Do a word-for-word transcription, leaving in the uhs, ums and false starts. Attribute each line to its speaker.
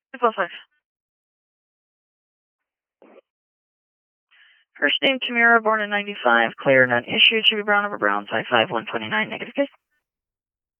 Speaker 1: five five. First name Tamira, born in ninety-five, clear, none issued. Should be brown over brown, size five, one twenty-nine, negative case.